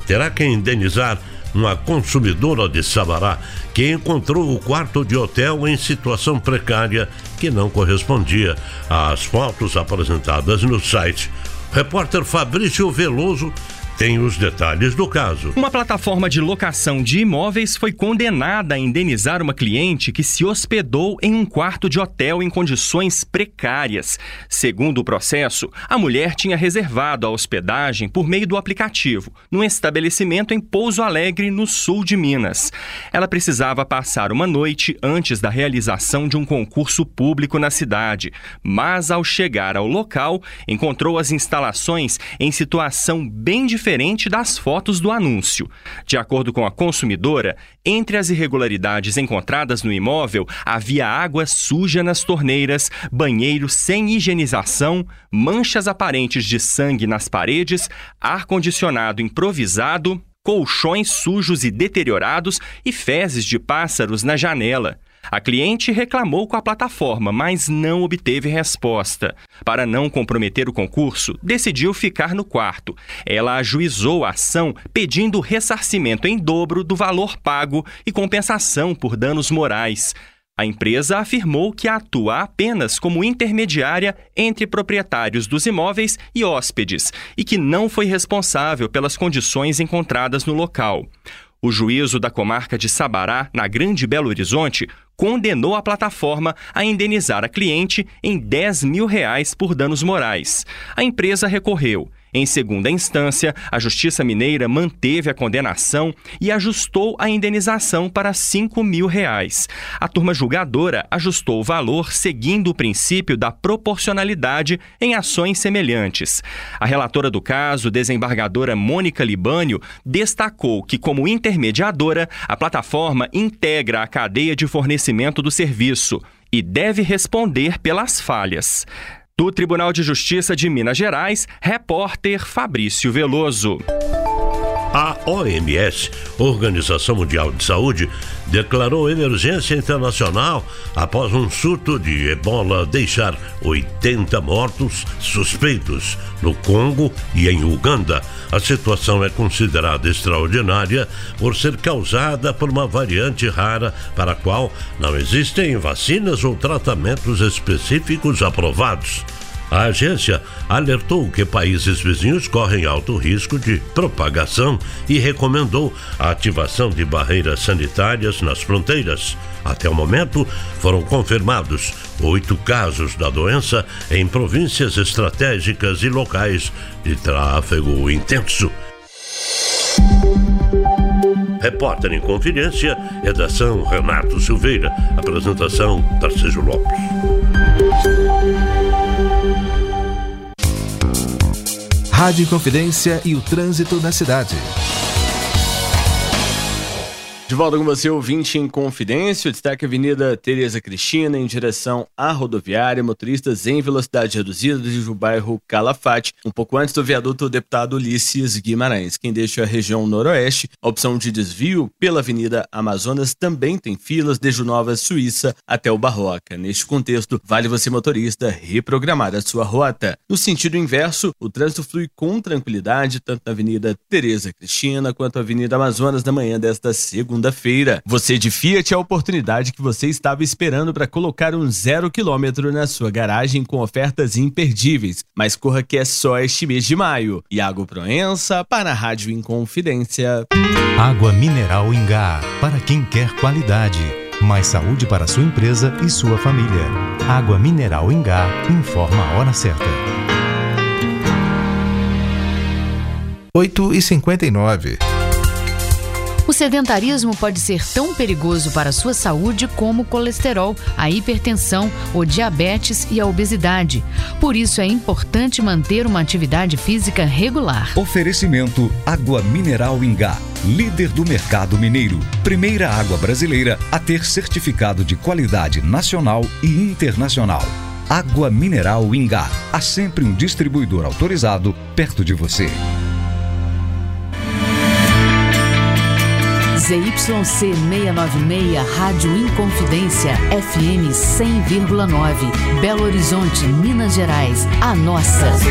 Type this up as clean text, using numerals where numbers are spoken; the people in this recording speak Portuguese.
terá que indenizar uma consumidora de Sabará que encontrou o quarto de hotel em situação precária que não correspondia às fotos apresentadas no site. Repórter Fabrício Veloso tem os detalhes do caso. Uma plataforma de locação de imóveis foi condenada a indenizar uma cliente que se hospedou em um quarto de hotel em condições precárias. Segundo o processo, a mulher tinha reservado a hospedagem por meio do aplicativo, num estabelecimento em Pouso Alegre, no sul de Minas. Ela precisava passar uma noite antes da realização de um concurso público na cidade, mas ao chegar ao local, encontrou as instalações em situação bem diferente das fotos do anúncio. De acordo com a consumidora, entre as irregularidades encontradas no imóvel, havia água suja nas torneiras, banheiro sem higienização, manchas aparentes de sangue nas paredes, ar-condicionado improvisado, colchões sujos e deteriorados e fezes de pássaros na janela. A cliente reclamou com a plataforma, mas não obteve resposta. Para não comprometer o concurso, decidiu ficar no quarto. Ela ajuizou a ação pedindo ressarcimento em dobro do valor pago e compensação por danos morais. A empresa afirmou que atua apenas como intermediária entre proprietários dos imóveis e hóspedes e que não foi responsável pelas condições encontradas no local. O juízo da comarca de Sabará, na Grande Belo Horizonte, condenou a plataforma a indenizar a cliente em R$10 mil por danos morais. A empresa recorreu. Em segunda instância, a Justiça Mineira manteve a condenação e ajustou a indenização para R$5 mil. A turma julgadora ajustou o valor seguindo o princípio da proporcionalidade em ações semelhantes. A relatora do caso, desembargadora Mônica Libânio, destacou que, como intermediadora, a plataforma integra a cadeia de fornecimento do serviço e deve responder pelas falhas. Do Tribunal de Justiça de Minas Gerais, repórter Fabrício Veloso. A OMS, Organização Mundial de Saúde, declarou emergência internacional após um surto de ebola deixar 80 mortos suspeitos no Congo e em Uganda. A situação é considerada extraordinária por ser causada por uma variante rara para a qual não existem vacinas ou tratamentos específicos aprovados. A agência alertou que países vizinhos correm alto risco de propagação e recomendou a ativação de barreiras sanitárias nas fronteiras. Até o momento, foram confirmados 8 casos da doença em províncias estratégicas e locais de tráfego intenso. Repórter em Confidência, redação Renato Silveira, apresentação Tarcísio Lopes. Rádio Inconfidência e o trânsito na cidade. De volta com você, ouvinte em Confidência. O destaque Avenida Tereza Cristina, em direção à rodoviária. Motoristas em velocidade reduzida desde o bairro Calafate, um pouco antes do viaduto Deputado Ulisses Guimarães. Quem deixa a região noroeste, a opção de desvio pela Avenida Amazonas também tem filas desde o Nova Suíça até o Barroca. Neste contexto, vale você, motorista, reprogramar a sua rota. No sentido inverso, o trânsito flui com tranquilidade, tanto na Avenida Tereza Cristina quanto a Avenida Amazonas na manhã desta segunda-feira. Você de Fiat, a oportunidade que você estava esperando para colocar um 0 km na sua garagem com ofertas imperdíveis. Mas corra que é só este mês de maio. Iago Proença para a Rádio Inconfidência. Água mineral Ingá, para quem quer qualidade. Mais saúde para sua empresa e sua família. Água mineral Ingá, informa a hora certa. 8h59. O sedentarismo pode ser tão perigoso para a sua saúde como o colesterol, a hipertensão, o diabetes e a obesidade. Por isso é importante manter uma atividade física regular. Oferecimento Água Mineral Ingá, líder do mercado mineiro. Primeira água brasileira a ter certificado de qualidade nacional e internacional. Água Mineral Ingá, há sempre um distribuidor autorizado perto de você. ZYC 696, Rádio Inconfidência, FM 100,9, Belo Horizonte, Minas Gerais, a nossa.